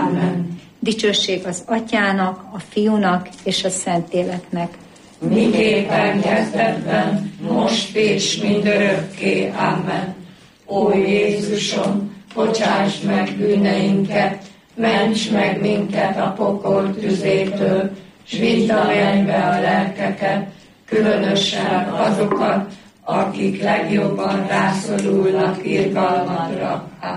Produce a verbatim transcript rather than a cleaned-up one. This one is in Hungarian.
Amen. Dicsőség az Atyának, a Fiúnak és a Szentléleknek. Miképpen kezdetben, most és mindörökké. Amen. Ó Jézusom, bocsáss meg bűneinket, ments meg minket a pokol tüzétől, s vidd a mennybe a lelkeket, különösen azokat, akik legjobban rászorulnak irgalmadra.